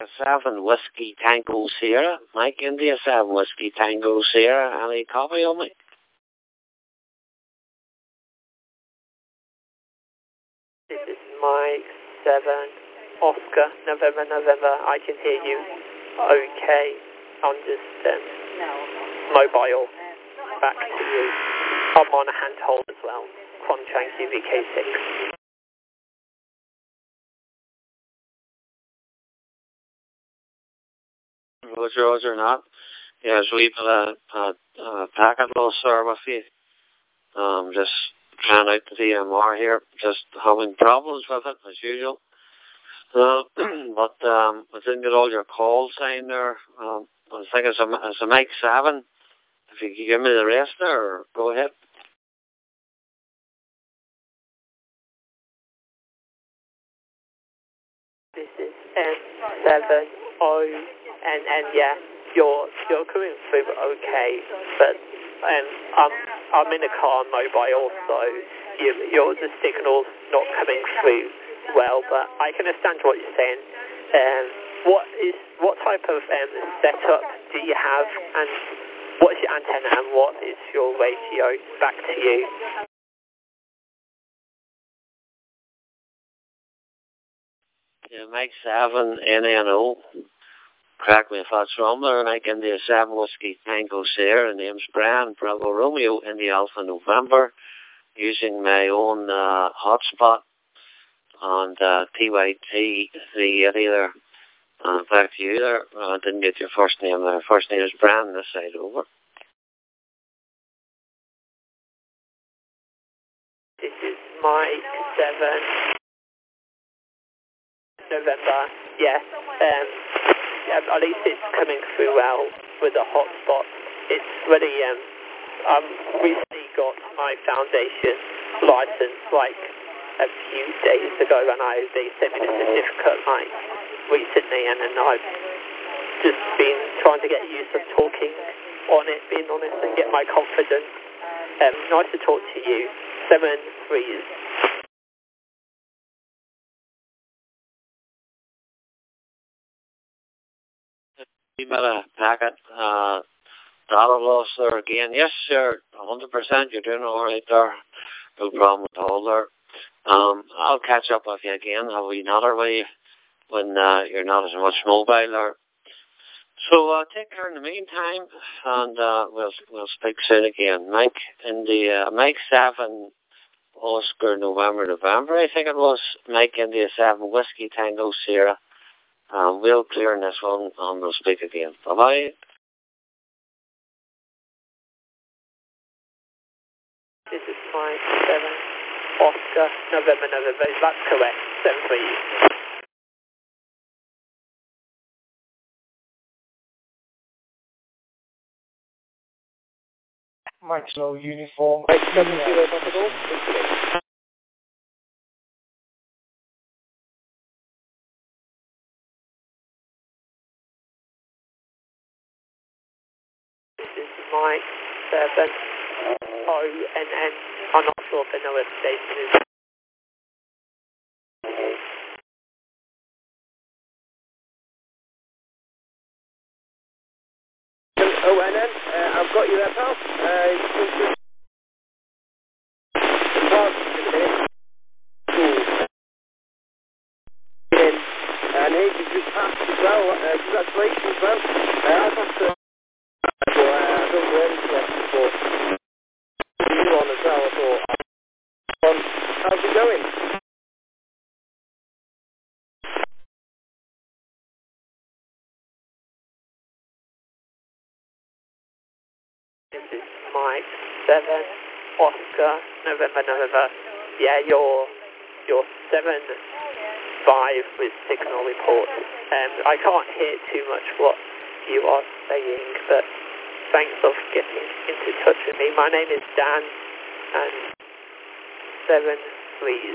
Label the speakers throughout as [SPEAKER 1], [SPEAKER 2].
[SPEAKER 1] 7 Whiskey Tango Sierra. Mike India 7 Whiskey Tango Sierra. Any copy on me?
[SPEAKER 2] This is Mike 7 Oscar November. I can hear you. Okay. I'm just mobile. Back to you. I'm on a handhold as well. Quanchang QVK6.
[SPEAKER 1] Roger, not. Yeah, it's we've packet loss there with you. Just trying out the DMR here. Just having problems with it as usual. But I didn't get all your calls saying there. I think it's a Mike 7. If you could give me the rest there, or go ahead.
[SPEAKER 2] This is M7O. And yeah, you're coming through okay, but I'm in a car mobile, so the signal's not coming through well. But I can understand what you're saying. What type of setup do you have, and what's your antenna, and what is your radio? Back to you.
[SPEAKER 1] Yeah, Mike 7 NNO. Correct me if that's wrong there, and I can do 7 Whiskey Tango Sierra, name's Brian, Bravo Romeo, in the Alpha November, using my own hotspot, and TYT, the there. Back to you there. I didn't get your first name there. First name is Brian, this side over.
[SPEAKER 2] This is Mike 7 November, yes. At least it's coming through well with the hotspot. It's really, recently got my foundation license like a few days ago, and they sent me the certificate like recently, and then I've just been trying to get used to talking on it, being honest, and get my confidence. Nice to talk to you. 7-3.
[SPEAKER 1] Email packet, dollar loss there again. Yes, sir, 100%. You're doing all right there. No problem at all there. I'll catch up with you again. Have we another way when you're not as much mobile there. So take care in the meantime, and we'll speak soon again. Mike in the Mike 7 Oscar November, I think it was. Mike India 7 Whiskey Tango Sierra. We'll clear this one, and we'll speak again. Bye-bye.
[SPEAKER 2] This is Mike 7 Oscar November. That's correct. 7-3.
[SPEAKER 3] Mike Slow Uniform.
[SPEAKER 2] Mike 7 Kilo Papa. This is Mike 7 ONN. I'm not sure if another station is. ONN, I've got you there, pal. And hey, you just passed as well. Congratulations as well. I've passed the I don't know anything yet before. You on as well, I thought. How's it going? This is Mike 7 Oscar November. Yeah, you're 7-5 with signal report. I can't hear too much what you are saying, but thanks for getting into touch with me. My name is Dan, and 7 please.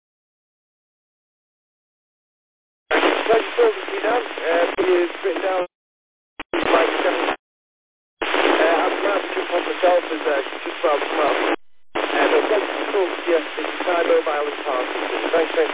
[SPEAKER 2] Pleasure talking to you, Dan. You've written down Mike 7. I'm glad to jump on myself as just about to come out. But pleasure to talk to you. This is Ty Mobile in Parkinson. Thanks.